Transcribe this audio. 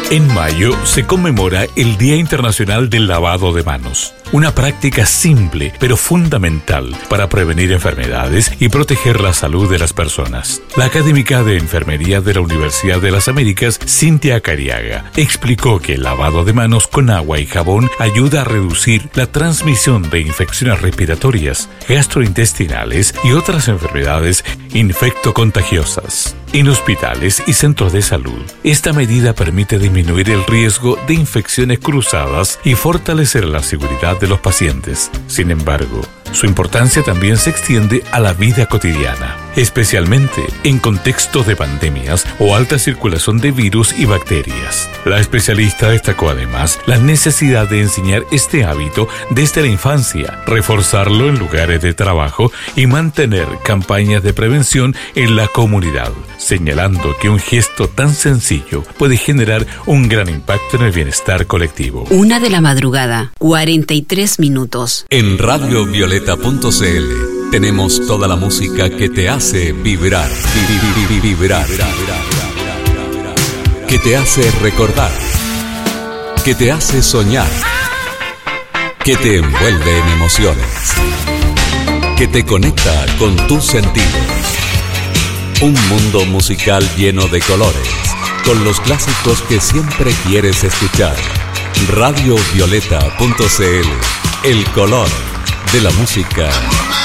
En mayo se conmemora el Día Internacional del Lavado de Manos, una práctica simple pero fundamental para prevenir enfermedades y proteger la salud de las personas. La académica de Enfermería de la Universidad de las Américas, Cintia Cariaga, explicó que el lavado de manos con agua y jabón ayuda a reducir la transmisión de infecciones respiratorias, gastrointestinales y otras enfermedades infectocontagiosas. En hospitales y centros de salud, esta medida permite disminuir el riesgo de infecciones cruzadas y fortalecer la seguridad de los pacientes. Sin embargo, su importancia también se extiende a la vida cotidiana, especialmente en contextos de pandemias o alta circulación de virus y bacterias. La especialista destacó además la necesidad de enseñar este hábito desde la infancia, reforzarlo en lugares de trabajo y mantener campañas de prevención en la comunidad, señalando que un gesto tan sencillo puede generar un gran impacto en el bienestar colectivo. 1:00 a.m, 43 minutos. En radiovioleta.cl tenemos toda la música que te hace vibrar, vibrar, que te hace recordar, que te hace soñar, que te envuelve en emociones, que te conecta con tus sentidos. Un mundo musical lleno de colores, con los clásicos que siempre quieres escuchar. radiovioleta.cl, el color de la música